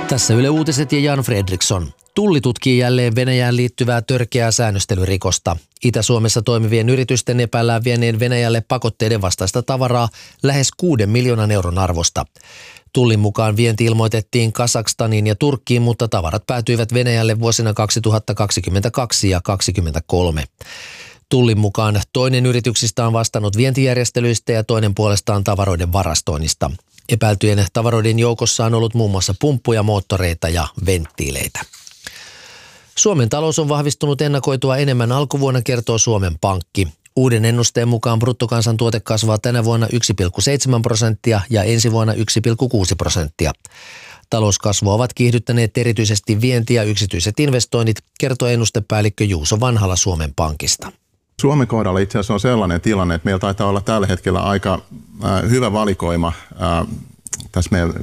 Tässä Yle Uutiset ja Jan Fredriksson. Tulli tutkii jälleen Venäjään liittyvää törkeää säännöstelyrikosta. Itä-Suomessa toimivien yritysten epäillään vieneen Venäjälle pakotteiden vastaista tavaraa lähes 6 miljoonan euron arvosta. Tullin mukaan vienti ilmoitettiin Kazakstaniin ja Turkkiin, mutta tavarat päätyivät Venäjälle vuosina 2022 ja 2023. Tullin mukaan toinen yrityksistä on vastannut vientijärjestelyistä ja toinen puolestaan tavaroiden varastoinnista. Epäiltyjen tavaroiden joukossa on ollut muun muassa pumppuja, moottoreita ja venttiileitä. Suomen talous on vahvistunut ennakoitua enemmän alkuvuonna, kertoo Suomen Pankki. Uuden ennusteen mukaan bruttokansantuote kasvaa tänä vuonna 1,7% ja ensi vuonna 1,6%. Talouskasvua ovat kiihdyttäneet erityisesti vienti ja yksityiset investoinnit, kertoo ennustepäällikkö Juuso Vanhala Suomen Pankista. Suomen kohdalla itse asiassa on sellainen tilanne, että meillä taitaa olla tällä hetkellä aika hyvä valikoima tässä meidän